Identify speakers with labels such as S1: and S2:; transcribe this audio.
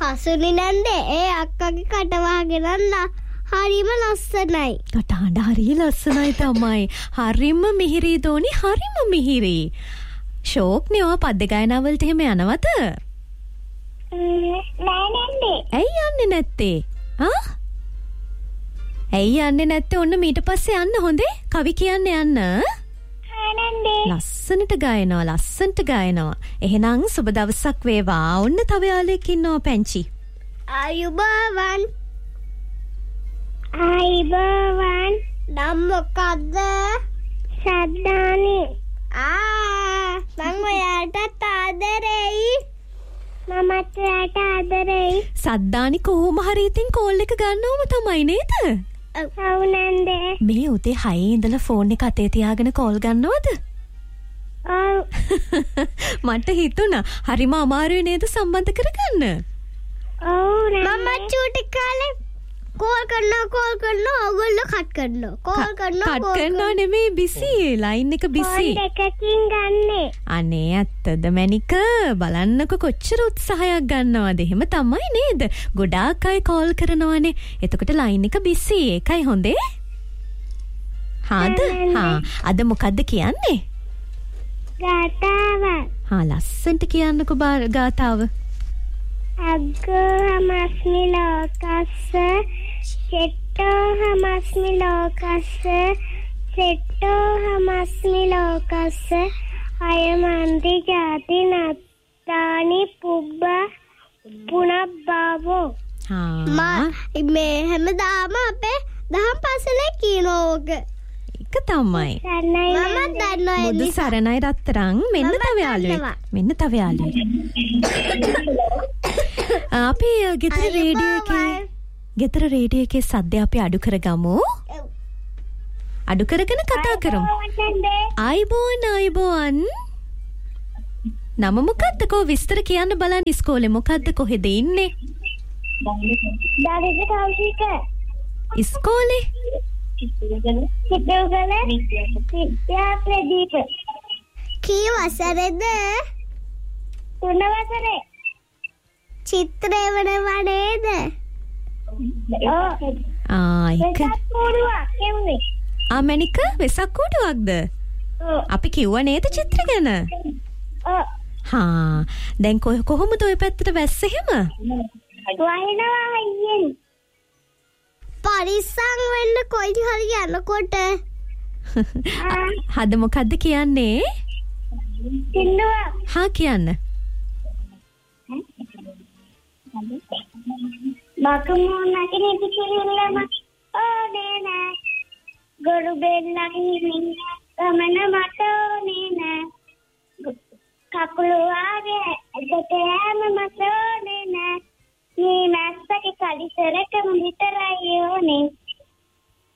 S1: හසුනි නන්දේ ඒ අක්කගේ කට වහගෙන හරිම ලස්සනයි.
S2: කටහඬ හරිය ලස්සනයි තමයි. හරිම මිහිරි දෝනි හරිම මිහිරි. ෂෝක් නේ ඔය පද්‍ය ගායනා වලට එහෙම යනවද?
S1: නෑ නන්දේ.
S2: ඇයි යන්නේ නැත්තේ? ඇයි යන්නේ නැත්තේ? ඔන්න මීට පස්සේ යන්න හොඳේ. කවි කියන්න යන්න. ලස්සනට ගායනවා. එහෙනම් සුබ දවසක් වේවා. ඔන්න තව යාළුවෙක් ඉන්නවා පැංචි.
S1: ආයුබෝවන්. නම් මොකද්ද? සද්දානි. මම ඔයාලට ආදරෙයි. මමත් ඔයාලට ආදරෙයි.
S2: සද්දානි කොහොම හරි ඉතින් කෝල් එක ගන්නවම තමයි නේද?
S1: ඔව් නන්දේ.
S2: මේ උදේ 6 ඉඳලා ෆෝන් එක අතේ තියාගෙන කෝල් ගන්නවද?
S1: ඔව්.
S2: මට හිතුණා හරිම අමාරුයි නේද සම්බන්ධ කරගන්න?
S1: ඔව් මම චූටි කාලේ කෝල් කරනවා ඔයගොල්ලෝ කට් කරනවා
S2: නෙමෙයි බිසි ලයින් එක බිසි
S1: එකකින් ගන්නෙ
S2: අනේ ඇත්තද මැනික බලන්නකො කොච්චර උත්සාහයක් ගන්නවද එහෙම තමයි නේද ගොඩාක් අය කෝල් කරනවානේ එතකොට ලයින් එක බිසි ඒකයි හොඳේ අද මොකද්ද කියන්නේ
S1: ගාතාව
S2: ලස්සන්ට කියන්නකො ගාතාව
S1: අග්ගෝහමස්මි ලෝකස්ස චෙට්ටෝහමස්මි ලෝකස්ස සෙට්ටෝහමස්මි ලෝකස්ස අයමන්ති ජාති නත්තානි පුබ්බ පුනබ්බාවෝ මේ හැමදාම අපේ දහම් පාසලේ කියනෝක
S2: එක තමයි
S1: මම දන්නවා
S2: බුදු සරණයි රත්තරන් මෙන්න තව යාළුවෙක් අපි ගෙදර රේඩියෝ එකේ සද්දය අපි අඩු කරගමු අඩු කරගෙන කතා කරමු ආයිබෝන් නම මොකද්ද කෝ විස්තර කියන්න බලන්න ඉස්කෝලේ මොකද්ද කොහෙද ඉන්නේ
S1: දාරිද කෞශික
S2: ඉස්කෝලේ
S1: සිටුගල විද්‍යා ප්‍රදීප කී වසරේද 3 වසරේ චිත්‍රය වනවා නේද
S2: ඒක මැනික වෙසක් කූඩුවක්ද අපි කිව්වා නේද චිත්‍ර ගැන දැන් කොහොමද ඔය පැත්තට වැස්ස එහෙම
S1: වහිනවා අයියෙන් පරිස්සම් වෙන්න කොයි හරි යනකොට
S2: හද මොකද්ද කියන්නේ
S1: සින්දුව
S2: කියන්න
S1: බකමෝනකින් ඉතිරිල්ලම ඕනේ නෑ ගොරු බෙල්ලකින් ගමන මට ඕනේ නෑ කකුළු ආගේ එකට යෑම මට ඕනේ නෑ මේ මැස්සගේ කලිසරකම විතරයි ඕනේ